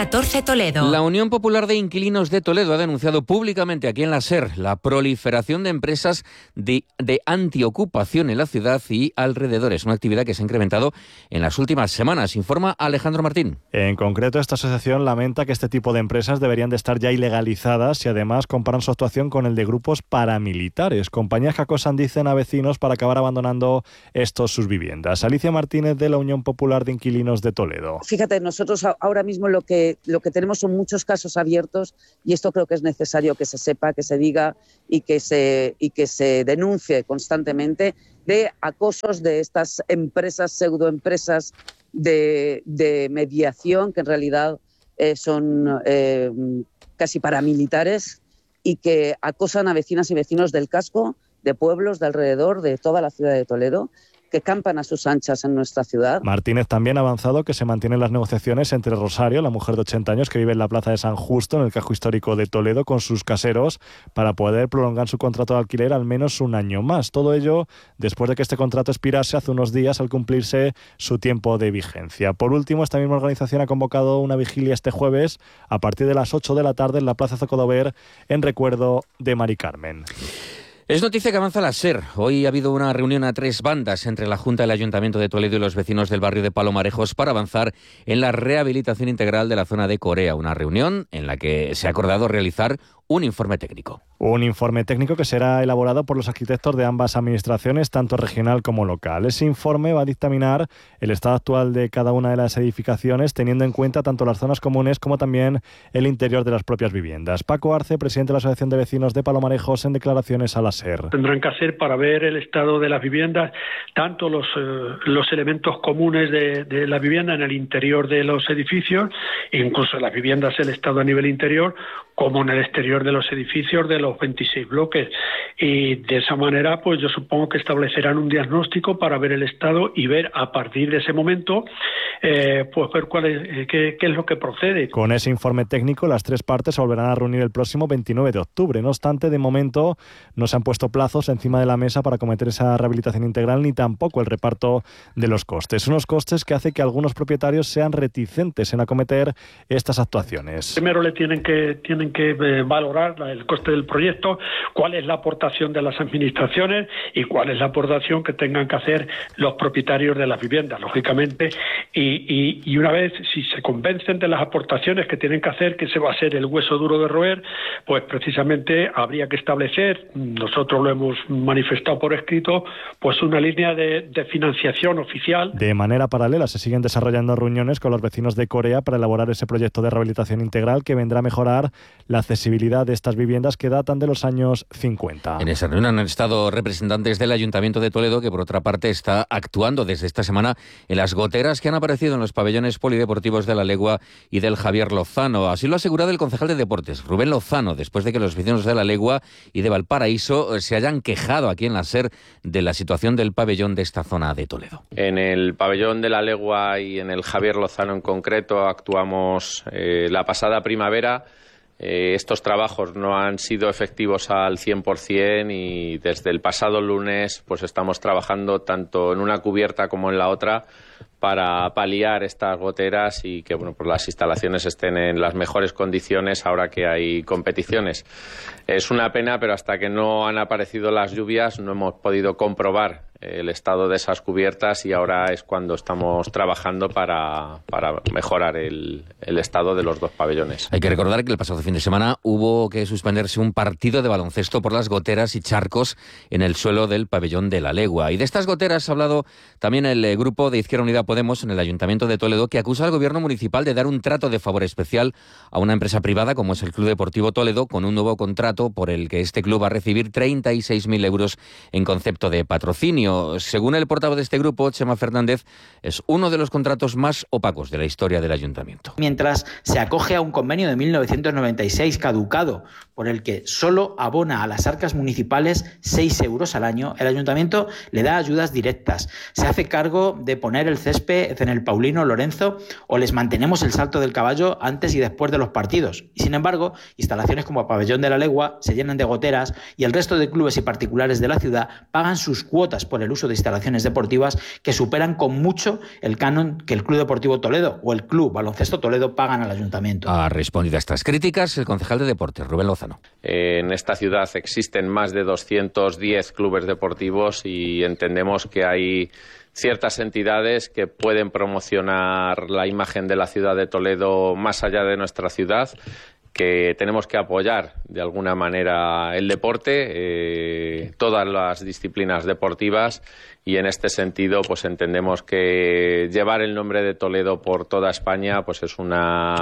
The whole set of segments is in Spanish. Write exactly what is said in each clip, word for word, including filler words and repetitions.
catorce Toledo. La Unión Popular de Inquilinos de Toledo ha denunciado públicamente aquí en la SER la proliferación de empresas de, de antiocupación en la ciudad y alrededores, una actividad que se ha incrementado en las últimas semanas, informa Alejandro Martín. En concreto, esta asociación lamenta que este tipo de empresas deberían de estar ya ilegalizadas y además comparan su actuación con el de grupos paramilitares, compañías que acosan, dicen, a vecinos para acabar abandonando estos sus viviendas. Alicia Martínez, de la Unión Popular de Inquilinos de Toledo. Fíjate, nosotros ahora mismo lo que, lo que tenemos son muchos casos abiertos y esto creo que es necesario que se sepa, que se diga y que se, y que se denuncie constantemente de acosos de estas empresas, pseudoempresas de, de mediación que en realidad eh, son eh, casi paramilitares y que acosan a vecinas y vecinos del casco, de pueblos, de alrededor, de toda la ciudad de Toledo, que campan a sus anchas en nuestra ciudad. Martínez también ha avanzado que se mantienen las negociaciones entre Rosario, la mujer de ochenta años que vive en la plaza de San Justo, en el casco histórico de Toledo, con sus caseros para poder prolongar su contrato de alquiler al menos un año más. Todo ello después de que este contrato expirase hace unos días al cumplirse su tiempo de vigencia. Por último, esta misma organización ha convocado una vigilia este jueves a partir de las ocho de la tarde en la plaza Zocodover en recuerdo de Mari Carmen. Es noticia que avanza la SER. Hoy ha habido una reunión a tres bandas entre la Junta del Ayuntamiento de Toledo y los vecinos del barrio de Palomarejos para avanzar en la rehabilitación integral de la zona de Corea. Una reunión en la que se ha acordado realizar un informe técnico. Un informe técnico que será elaborado por los arquitectos de ambas administraciones, tanto regional como local. Ese informe va a dictaminar el estado actual de cada una de las edificaciones, teniendo en cuenta tanto las zonas comunes como también el interior de las propias viviendas. Paco Arce, presidente de la Asociación de Vecinos de Palomarejos, en declaraciones a la SER. Tendrán que hacer para ver el estado de las viviendas, tanto los, eh, los elementos comunes de, de la vivienda en el interior de los edificios, incluso las viviendas, el estado a nivel interior, como en el exterior de los edificios de los veintiséis bloques. Y de esa manera, pues yo supongo que establecerán un diagnóstico para ver el estado y ver a partir de ese momento, eh, pues ver cuál es, eh, qué, qué es lo que procede. Con ese informe técnico, las tres partes se volverán a reunir el próximo veintinueve de octubre. No obstante, de momento no se han puesto plazos encima de la mesa para acometer esa rehabilitación integral, ni tampoco el reparto de los costes. Unos costes que hace que algunos propietarios sean reticentes en acometer estas actuaciones. Primero le tienen que tienen que eh, valorar el coste del proyecto, cuál es la aportación de las administraciones y cuál es la aportación que tengan que hacer los propietarios de las viviendas, lógicamente, y, y, y una vez si se convencen de las aportaciones que tienen que hacer, que ese va a ser el hueso duro de roer, pues precisamente habría que establecer, nosotros lo hemos manifestado por escrito, pues una línea de, de financiación oficial. De manera paralela se siguen desarrollando reuniones con los vecinos de Corea para elaborar ese proyecto de rehabilitación integral que vendrá a mejorar la accesibilidad de estas viviendas que datan de los años cincuenta. En esa reunión han estado representantes del Ayuntamiento de Toledo, que por otra parte está actuando desde esta semana en las goteras que han aparecido en los pabellones polideportivos de La Legua y del Javier Lozano. Así lo ha asegurado el concejal de Deportes, Rubén Lozano, después de que los vecinos de La Legua y de Valparaíso se hayan quejado aquí en la SER de la situación del pabellón de esta zona de Toledo. En el pabellón de La Legua y en el Javier Lozano en concreto actuamos eh, la pasada primavera. Eh, estos trabajos no han sido efectivos al cien por cien y desde el pasado lunes pues estamos trabajando tanto en una cubierta como en la otra para paliar estas goteras y que bueno, pues las instalaciones estén en las mejores condiciones ahora que hay competiciones. Es una pena, pero hasta que no han aparecido las lluvias no hemos podido comprobar el estado de esas cubiertas y ahora es cuando estamos trabajando para, para mejorar el, el estado de los dos pabellones. Hay que recordar que el pasado fin de semana hubo que suspenderse un partido de baloncesto por las goteras y charcos en el suelo del pabellón de La Legua. Y de estas goteras ha hablado también el eh, grupo de Izquierda Unida Podemos en el Ayuntamiento de Toledo, que acusa al gobierno municipal de dar un trato de favor especial a una empresa privada como es el Club Deportivo Toledo, con un nuevo contrato por el que este club va a recibir treinta y seis mil euros en concepto de patrocinio. Según el portavoz de este grupo, Chema Fernández, es uno de los contratos más opacos de la historia del ayuntamiento. Mientras se acoge a un convenio de mil novecientos noventa y seis caducado, por el que solo abona a las arcas municipales seis euros al año, el ayuntamiento le da ayudas directas. Se hace cargo de poner el césped en el Paulino Lorenzo o les mantenemos el salto del caballo antes y después de los partidos. Y sin embargo, instalaciones como el Pabellón de La Legua se llenan de goteras y el resto de clubes y particulares de la ciudad pagan sus cuotas por por el uso de instalaciones deportivas que superan con mucho el canon que el Club Deportivo Toledo o el Club Baloncesto Toledo pagan al ayuntamiento. Ha respondido a estas críticas el concejal de Deportes, Rubén Lozano. En esta ciudad existen más de doscientos diez clubes deportivos y entendemos que hay ciertas entidades que pueden promocionar la imagen de la ciudad de Toledo más allá de nuestra ciudad, que tenemos que apoyar de alguna manera el deporte, eh, todas las disciplinas deportivas, y en este sentido pues entendemos que llevar el nombre de Toledo por toda España pues es una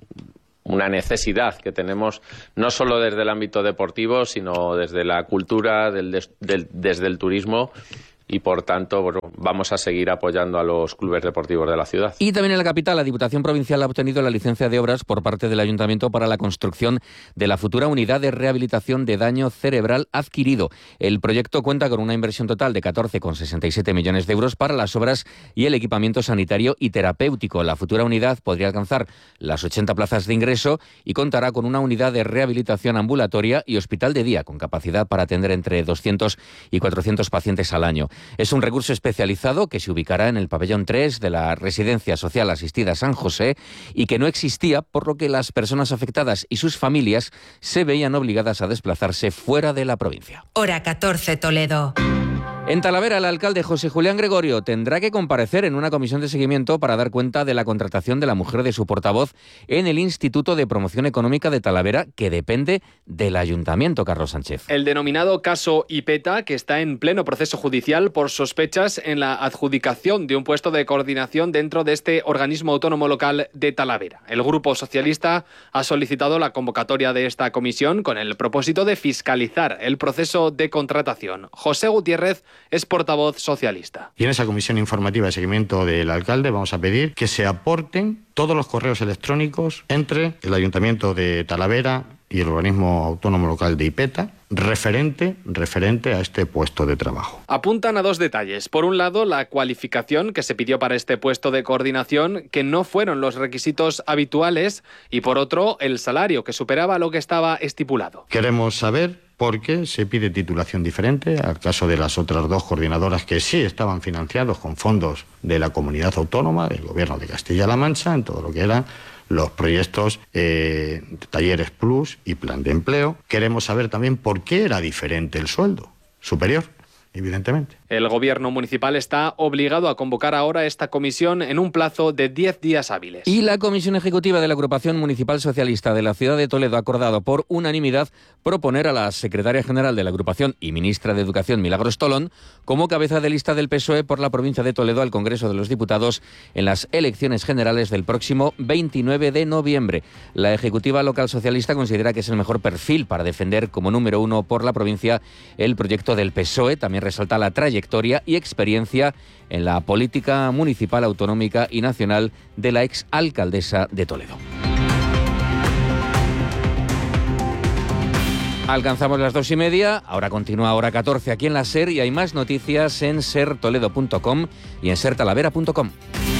una necesidad que tenemos no solo desde el ámbito deportivo, sino desde la cultura, del, del, desde el turismo. Y, por tanto, bueno, vamos a seguir apoyando a los clubes deportivos de la ciudad. Y también en la capital, la Diputación Provincial ha obtenido la licencia de obras por parte del Ayuntamiento para la construcción de la futura unidad de rehabilitación de daño cerebral adquirido. El proyecto cuenta con una inversión total de catorce coma sesenta y siete millones de euros para las obras y el equipamiento sanitario y terapéutico. La futura unidad podría alcanzar las ochenta plazas de ingreso y contará con una unidad de rehabilitación ambulatoria y hospital de día, con capacidad para atender entre doscientos y cuatrocientos pacientes al año. Es un recurso especializado que se ubicará en el pabellón tres de la Residencia Social Asistida San José y que no existía, por lo que las personas afectadas y sus familias se veían obligadas a desplazarse fuera de la provincia. Hora catorce, Toledo. En Talavera, el alcalde José Julián Gregorio tendrá que comparecer en una comisión de seguimiento para dar cuenta de la contratación de la mujer de su portavoz en el Instituto de Promoción Económica de Talavera, que depende del Ayuntamiento, Carlos Sánchez. El denominado caso Ipeta, que está en pleno proceso judicial por sospechas en la adjudicación de un puesto de coordinación dentro de este organismo autónomo local de Talavera. El Grupo Socialista ha solicitado la convocatoria de esta comisión con el propósito de fiscalizar el proceso de contratación. José Gutiérrez es portavoz socialista. Y en esa comisión informativa de seguimiento del alcalde vamos a pedir que se aporten todos los correos electrónicos entre el Ayuntamiento de Talavera y el organismo autónomo local de Ipeta referente, referente a este puesto de trabajo. Apuntan a dos detalles. Por un lado, la cualificación que se pidió para este puesto de coordinación, que no fueron los requisitos habituales, y por otro, el salario, que superaba lo que estaba estipulado. Queremos saber por qué se pide titulación diferente al caso de las otras dos coordinadoras que sí estaban financiados con fondos de la comunidad autónoma, del Gobierno de Castilla-La Mancha, en todo lo que eran los proyectos eh, Talleres Plus y Plan de Empleo. Queremos saber también por qué era diferente el sueldo, superior, evidentemente. El Gobierno municipal está obligado a convocar ahora esta comisión en un plazo de diez días hábiles. Y la Comisión Ejecutiva de la Agrupación Municipal Socialista de la Ciudad de Toledo ha acordado por unanimidad proponer a la secretaria general de la agrupación y ministra de Educación, Milagros Tolón, como cabeza de lista del P S O E por la provincia de Toledo al Congreso de los Diputados en las elecciones generales del próximo veintinueve de noviembre. La Ejecutiva local socialista considera que es el mejor perfil para defender como número uno por la provincia el proyecto del P S O E. También resalta la trayectoria y experiencia en la política municipal, autonómica y nacional de la exalcaldesa de Toledo. Alcanzamos las dos y media, ahora continúa hora catorce aquí en la SER y hay más noticias en ser toledo punto com y en ser talavera punto com.